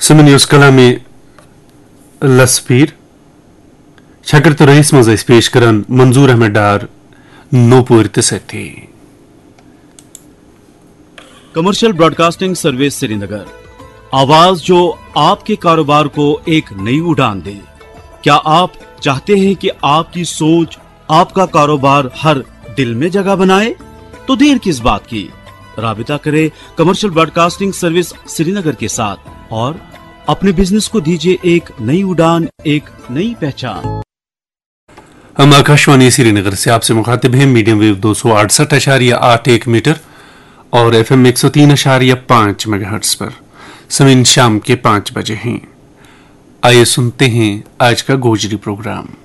Sumin News Kalami Laspir Shakir to Rais Mazais पेश करन मंजूर Ahmad Dar नोपुर तिसैथी commercial broadcasting service Srinagar, आवाज जो आपके कारोबार को एक नई उड़ान दे। क्या आप चाहते हैं कि आपकी सोच आपका कारोबार हर दिल में जगह बनाए? तो देर किस बात की, राबिता करें कमर्शियल ब्रॉडकास्टिंग सर्विस श्रीनगर के साथ और अपने बिजनेस को दीजिए एक नई उड़ान, एक नई पहचान। हम आकाशवाणी श्रीनगर से आपसे मुखातिब हैं। मीडियम वेव 268.81 मीटर और FM 103.5 मेगाहर्ट्ज पर। समय शाम के 5 बजे हैं। आइए सुनते हैं आज का गोजरी प्रोग्राम।